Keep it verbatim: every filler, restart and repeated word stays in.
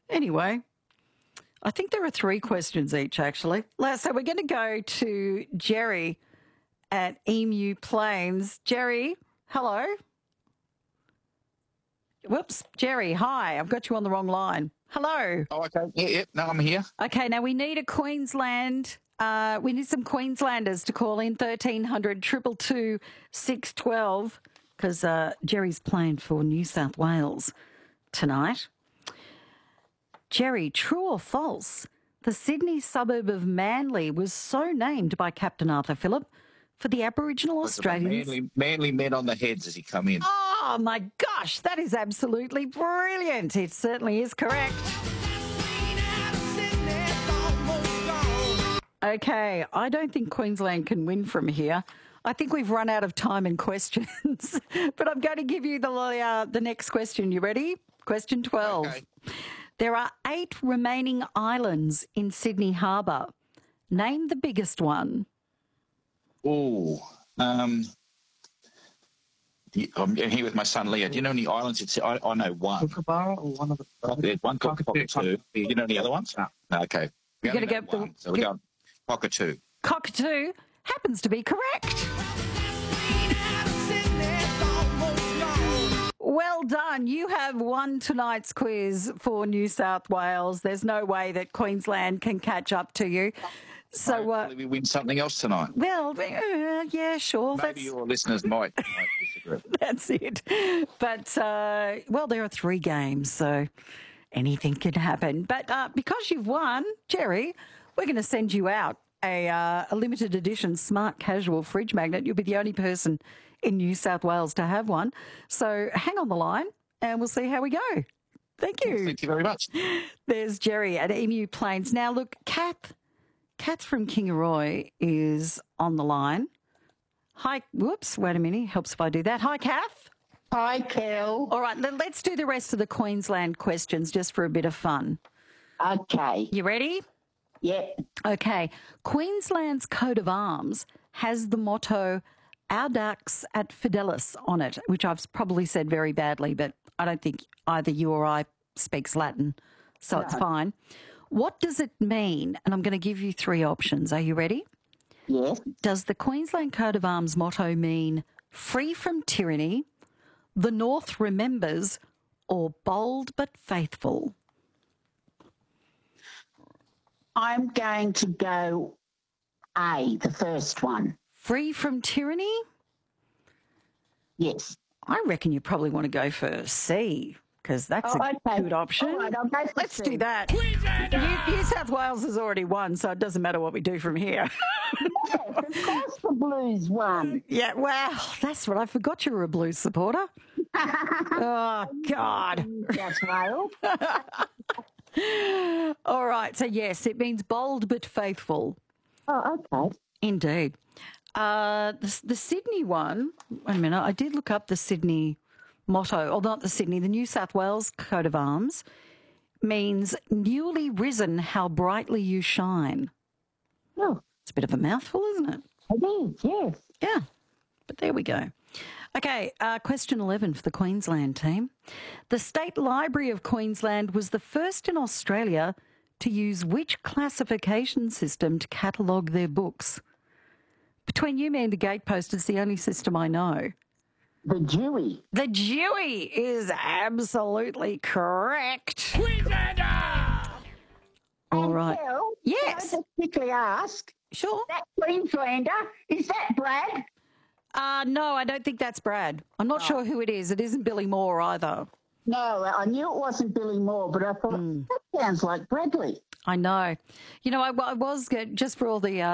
Anyway, I think there are three questions each, actually. So we're going to go to Jerry at Emu Plains. Jerry, hello. Whoops, Jerry, hi. I've got you on the wrong line. Hello. Oh, okay. Yeah, yeah. No, I'm here. Okay, now we need a Queensland. Uh, we need some Queenslanders to call in thirteen hundred, two two two, six one two because uh, Jerry's playing for New South Wales tonight. Jerry, true or false? The Sydney suburb of Manly was so named by Captain Arthur Phillip for the Aboriginal Australians. Manly, Manly men on the heads as he come in. Oh, my gosh, that is absolutely brilliant. It certainly is correct. Okay, I don't think Queensland can win from here. I think we've run out of time and questions, but I'm going to give you the uh, the next question. You ready? Question twelve. Okay. There are eight remaining islands in Sydney Harbour. Name the biggest one. Oh, um, the- I'm here with my son Leo. Do you know any islands? It's, I, I know one. Kookaburra or one of the... There's one cockatoo. Cockatoo. Do you know any other ones? No. Okay. We You're only gonna know get the- one, So we're get- going cockatoo. Cockatoo happens to be correct. Well done. You have won tonight's quiz for New South Wales. There's no way that Queensland can catch up to you. So, uh, Hopefully we win something else tonight. well, uh, yeah, sure. Maybe That's, your listeners might, might disagree. that's it. But, uh, well, there are three games, so anything can happen. But uh, because you've won, Jerry, we're going to send you out a, uh, a limited edition smart casual fridge magnet. You'll be the only person in New South Wales to have one. So hang on the line and we'll see how we go. Thank you. Thank you very much. There's Jerry at Emu Plains. Now, look, Kath, Kath from Kingaroy is on the line. Hi. Whoops, wait a minute. Helps if I do that. Hi, Kath. Hi, Kel. All right, let- let's do the rest of the Queensland questions just for a bit of fun. Okay. You ready? Yep. Okay. Queensland's coat of arms has the motto Audax et Fidelis on it, which I've probably said very badly, but I don't think either you or I speaks Latin, so it's fine. What does it mean? And I'm going to give you three options. Are you ready? Yes. Does the Queensland coat of arms motto mean free from tyranny, the North remembers, or bold but faithful? I'm going to go A, the first one. Free from tyranny? Yes. I reckon you probably want to go for C, because that's Oh, a okay. good option. All right, I'll go for Let's C. do that. New, New South Wales has already won, so it doesn't matter what we do from here. Yes, of course the Blues won. Yeah, well, that's what I forgot you were a Blues supporter. Oh, God. That's Wales. All right, so yes, it means bold but faithful. Oh, okay. Indeed. Uh, the, the Sydney one, wait a minute, I did look up the Sydney motto, or not the Sydney, the New South Wales coat of arms means newly risen, how brightly you shine. Oh, It's a bit of a mouthful, isn't it? it is, yes. Yeah, but there we go. Okay, uh, question eleven for the Queensland team. The State Library of Queensland was the first in Australia to use which classification system to catalogue their books? Between you, me and the gatepost, it's the only system I know. The Dewey. The Dewey is absolutely correct. All And right. Kel, Yes. Can I just quickly ask, Sure. that Queenslander, is that Brad? Uh, no, I don't think that's Brad. I'm not sure who it is. It isn't Billy Moore either. No, I knew it wasn't Billy Moore, but I thought, that sounds like Bradley. I know. You know, I, I was, just for all the... Uh,